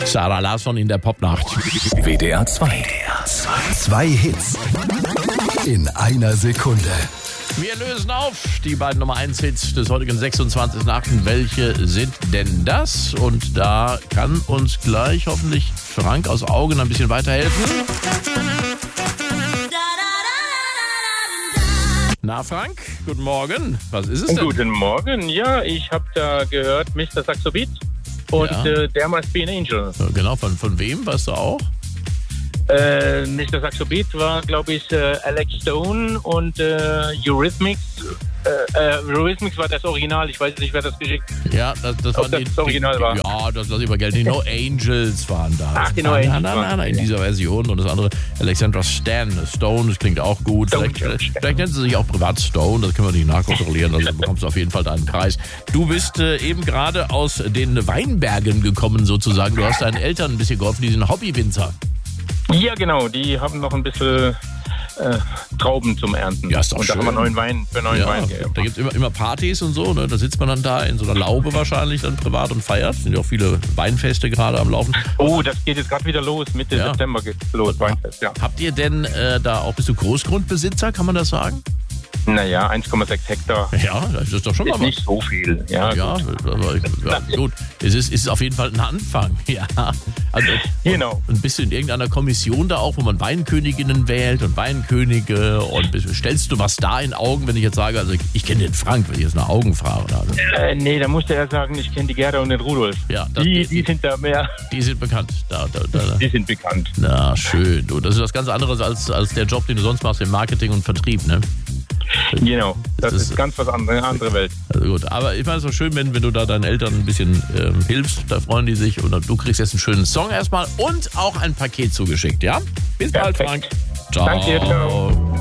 Sarah Larsson in der Popnacht. WDR 2. Zwei Hits in einer Sekunde. Wir lösen auf die beiden Nummer 1 Hits des heutigen 26.8. Welche sind denn das? Und da kann uns gleich hoffentlich Frank aus Augen ein bisschen weiterhelfen. Na Frank, guten Morgen. Was ist es denn? Guten Morgen. Ja, ich habe da gehört Mr. Saxo Beat und There Must Be an Angel. Genau, von wem, weißt du auch? Mr. Saxo Beat war, glaube ich, Alex Stone und Eurythmics. Eurythmics war das Original. Ich weiß nicht, wer das geschickt hat. Ja, das war das Original war. Ja, das lasse ich mal gelten. Die No Angels waren da. Ach, die No Angels waren in dieser Version. Und das andere, Alexandra Stone, das klingt auch gut. Vielleicht nennt sie sich auch privat Stone, das können wir nicht nachkontrollieren. Also bekommst du auf jeden Fall deinen Preis. Du bist eben gerade aus den Weinbergen gekommen sozusagen. Du hast deinen Eltern ein bisschen geholfen, die sind Hobbywinzer. Ja, genau. Die haben noch ein bisschen Trauben zum Ernten. Ja, ist doch und schön. Da haben wir neuen Wein gegeben. Da gibt es immer Partys und so. Ne? Da sitzt man dann da in so einer Laube wahrscheinlich dann privat und feiert. Es sind ja auch viele Weinfeste gerade am Laufen. Oh, das geht jetzt gerade wieder los. Mitte September geht es los, Weinfest, ja. Habt ihr denn da auch, bist du Großgrundbesitzer, kann man das sagen? Naja, 1,6 Hektar. Ja, das ist doch schon mal was. Nicht so viel. Ja, gut. Es ist auf jeden Fall ein Anfang. Ja. Also, genau. Und bist du in irgendeiner Kommission da auch, wo man Weinköniginnen wählt und Weinkönige und stellst du was da in Augen, wenn ich jetzt sage, also ich kenne den Frank, wenn ich jetzt nach Augen frage? Also. Nee, da musste er sagen, ich kenne die Gerda und den Rudolf. Ja, die sind da mehr. Die sind bekannt. Die sind bekannt. Na, schön. Du, das ist was ganz anderes als der Job, den du sonst machst im Marketing und Vertrieb, ne? Genau, das ist ganz was anderes, eine andere Welt. Also gut, aber ich meine, es ist schön, wenn du da deinen Eltern ein bisschen hilfst, da freuen die sich und du kriegst jetzt einen schönen Song erstmal und auch ein Paket zugeschickt, ja? Bis bald, Frank. Ciao. Danke, ciao.